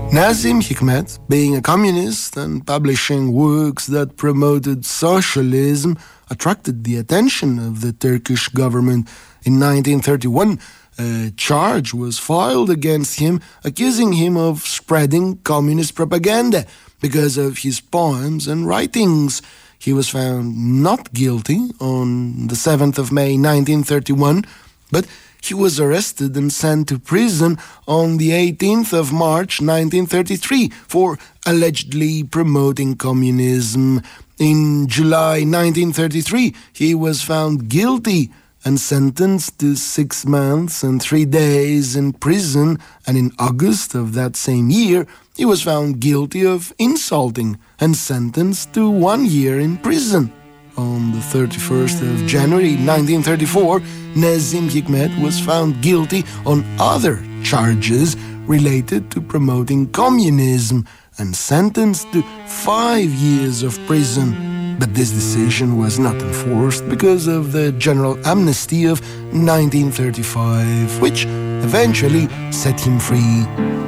Nazim Hikmet, being a communist and publishing works that promoted socialism, attracted the attention of the Turkish government. In 1931, a charge was filed against him, accusing him of spreading communist propaganda because of his poems and writings. He was found not guilty on the 7th of May 1931, but he was arrested and sent to prison on the 18th of March 1933 for allegedly promoting communism. In July 1933, he was found guilty and sentenced to 6 months and 3 days in prison, and in August of that same year, he was found guilty of insulting and sentenced to 1 year in prison. On the 31st of January 1934, Nazim Hikmet was found guilty on other charges related to promoting communism and sentenced to 5 years of prison. But this decision was not enforced because of the General Amnesty of 1935, which eventually set him free.